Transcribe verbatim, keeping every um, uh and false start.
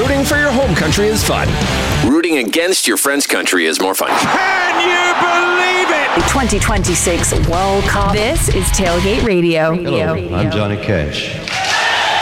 rooting for your home country is fun. Rooting against your friend's country is more fun. Can you believe it? twenty twenty-six World Cup. This is Tailgate Radio. Hello, I'm Johnny Cash.